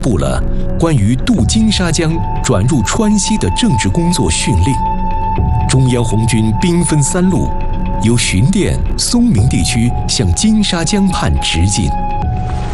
布了关于渡金沙江转入川西的政治工作训令。中央红军兵分3路，由巡甸、松明地区向金沙江畔直进。